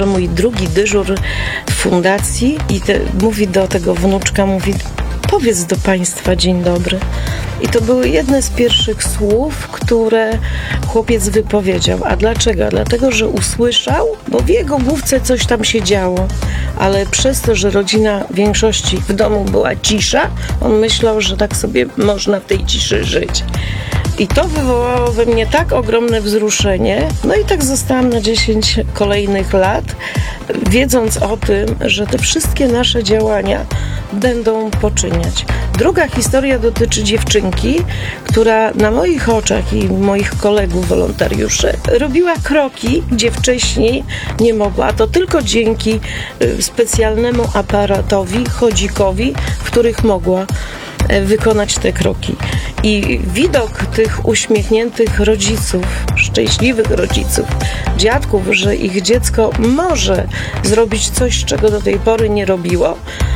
że mój drugi dyżur w fundacji i mówi do tego wnuczka, mówi: powiedz do państwa dzień dobry. I to były jedne z pierwszych słów, które chłopiec wypowiedział. A dlaczego? Dlatego, że usłyszał, bo w jego główce coś tam się działo. Ale przez to, że rodzina w większości w domu była cisza, on myślał, że tak sobie można w tej ciszy żyć. I to wywołało we mnie tak ogromne wzruszenie. No i tak zostałam na 10 kolejnych lat, wiedząc o tym, że te wszystkie nasze działania będą poczyniać. Druga historia dotyczy dziewczynki, która na moich oczach i moich kolegów wolontariuszy robiła kroki, gdzie wcześniej nie mogła. A to tylko dzięki specjalnemu aparatowi, chodzikowi, w których mogła wykonać te kroki. I widok tych uśmiechniętych rodziców, szczęśliwych rodziców, dziadków, że ich dziecko może zrobić coś, czego do tej pory nie robiło,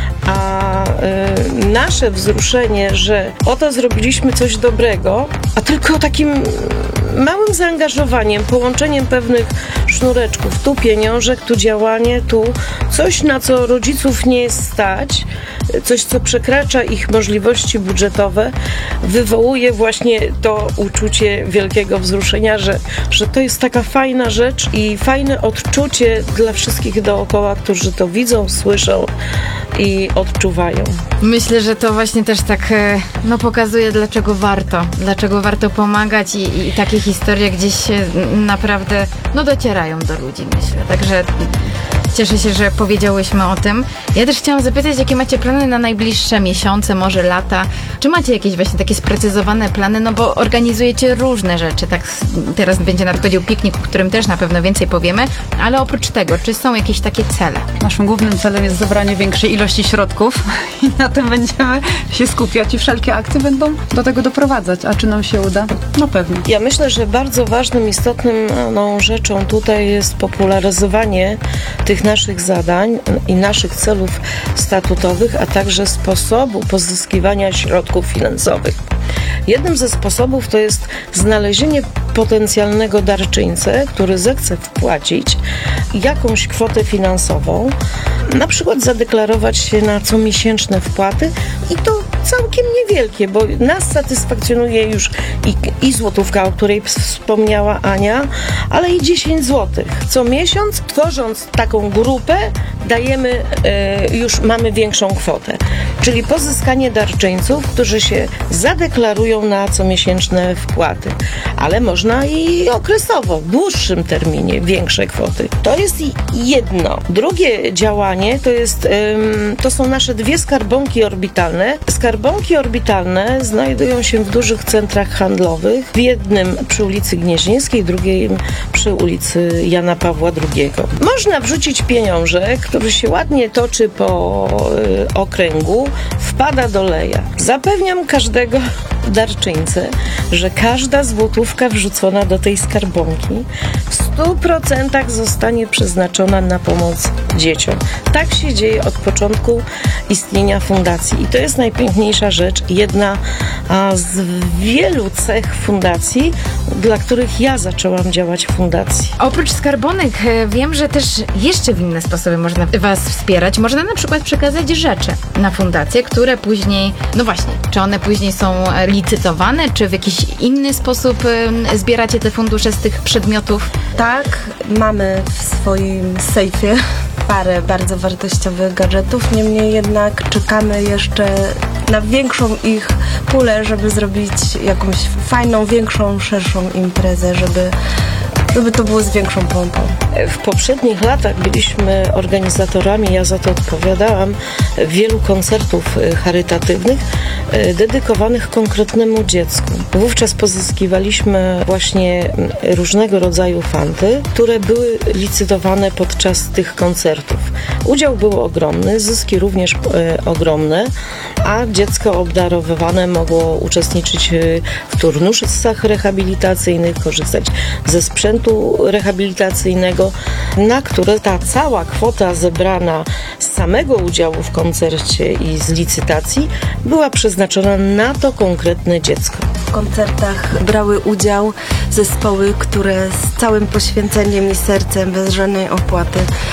a nasze wzruszenie, że oto zrobiliśmy coś dobrego, a tylko takim małym zaangażowaniem, połączeniem pewnych sznureczków, tu pieniążek, tu działanie, tu coś, na co rodziców nie jest stać, coś, co przekracza ich możliwości budżetowe, wywołuje właśnie to uczucie wielkiego wzruszenia, że to jest taka fajna rzecz i fajne odczucie dla wszystkich dookoła, którzy to widzą, słyszą i odczuwają. Myślę, że to właśnie też tak pokazuje, dlaczego warto pomagać i takie historie gdzieś naprawdę docierają do ludzi, myślę. Także cieszę się, że powiedziałyśmy o tym. Ja też chciałam zapytać, jakie macie plany na najbliższe miesiące, może lata? Czy macie jakieś właśnie takie sprecyzowane plany? Bo organizujecie różne rzeczy. Tak, teraz będzie nadchodził piknik, o którym też na pewno więcej powiemy, ale oprócz tego, czy są jakieś takie cele? Naszym głównym celem jest zebranie większej ilości środków i na tym będziemy się skupiać i wszelkie akcje będą do tego doprowadzać. A czy nam się uda? No pewnie. Ja myślę, że bardzo ważnym, istotnym rzeczą tutaj jest popularyzowanie tych naszych zadań i naszych celów statutowych, a także sposobu pozyskiwania środków finansowych. Jednym ze sposobów to jest znalezienie potencjalnego darczyńcę, który zechce wpłacić jakąś kwotę finansową, na przykład zadeklarować się na comiesięczne wpłaty i to całkiem niewielkie, bo nas satysfakcjonuje już i złotówka, o której wspomniała Ania, ale i 10 złotych. Co miesiąc, tworząc taką grupę, już mamy większą kwotę. Czyli pozyskanie darczyńców, którzy się zadeklarują na comiesięczne wpłaty. Ale można i okresowo, w dłuższym terminie, większe kwoty. To jest jedno. Drugie działanie to są nasze 2 skarbonki orbitalne. Skarbonki orbitalne znajdują się w dużych centrach handlowych. W jednym przy ulicy Gnieźnieńskiej, drugim przy ulicy Jana Pawła II. Można wrzucić pieniążek, który się ładnie toczy po okręgu, wpada do leja. Zapewniam każdego darczyńcę, że każda złotówka wrzucona do tej skarbonki w 100% zostanie przeznaczona na pomoc dzieciom. Tak się dzieje od początku istnienia fundacji i to jest najpiękniejsza rzecz, jedna z wielu cech fundacji, dla których ja zaczęłam działać w fundacji. Oprócz skarbonek wiem, że też jeszcze w inne sposoby można Was wspierać. Można na przykład przekazać rzeczy na fundację, które później, czy one później są licytowane, czy w jakiś inny sposób zbieracie te fundusze z tych przedmiotów? Tak, mamy w swoim sejfie parę bardzo wartościowych gadżetów, niemniej jednak czekamy jeszcze na większą ich pulę, żeby zrobić jakąś fajną, większą, szerszą imprezę, żeby to było z większą pompą. W poprzednich latach byliśmy organizatorami, ja za to odpowiadałam, wielu koncertów charytatywnych dedykowanych konkretnemu dziecku. Wówczas pozyskiwaliśmy właśnie różnego rodzaju fanty, które były licytowane podczas tych koncertów. Udział był ogromny, zyski również ogromne, a dziecko obdarowywane mogło uczestniczyć w turnuszach rehabilitacyjnych, korzystać ze sprzętu rehabilitacyjnego, na które ta cała kwota zebrana z samego udziału w koncercie i z licytacji była przeznaczona na to konkretne dziecko. W koncertach brały udział zespoły, które z całym poświęceniem i sercem, bez żadnej opłaty